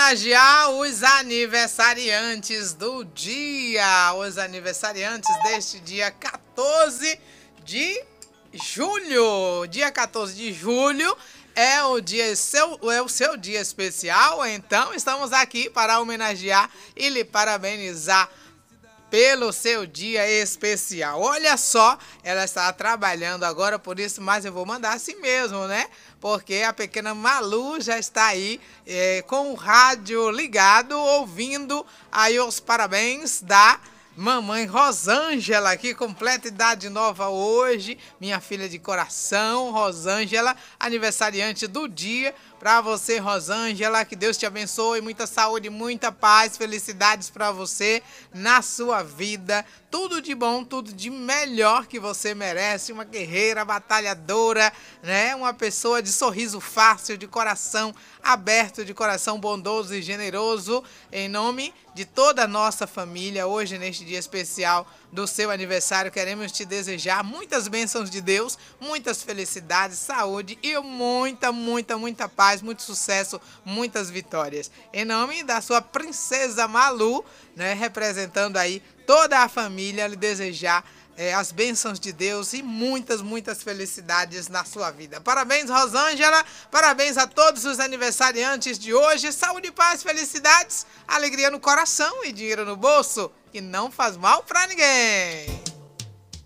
homenagear os aniversariantes do dia. Os aniversariantes deste dia 14 de julho. Dia 14 de julho é o seu dia especial. Então, estamos aqui para homenagear e lhe parabenizar pelo seu dia especial. Olha só, ela está trabalhando agora, por isso, mas eu vou mandar assim mesmo, né? Porque a pequena Malu já está aí com o rádio ligado, ouvindo aí os parabéns da mamãe Rosângela, que completa idade nova hoje, minha filha de coração, Rosângela, aniversariante do dia. Para você, Rosângela, que Deus te abençoe, muita saúde, muita paz, felicidades para você na sua vida. Tudo de bom, tudo de melhor que você merece. Uma guerreira, batalhadora, né? Uma pessoa de sorriso fácil, de coração aberto, de coração bondoso e generoso. Em nome de toda a nossa família, hoje, neste dia especial do seu aniversário, queremos te desejar muitas bênçãos de Deus, muitas felicidades, saúde e muita paz, muito sucesso, muitas vitórias. Em nome da sua princesa Malu, né, representando aí toda a família, lhe desejar as bênçãos de Deus e muitas felicidades na sua vida. Parabéns, Rosângela, parabéns a todos os aniversariantes de hoje. Saúde, paz, felicidades, alegria no coração e dinheiro no bolso, que não faz mal pra ninguém.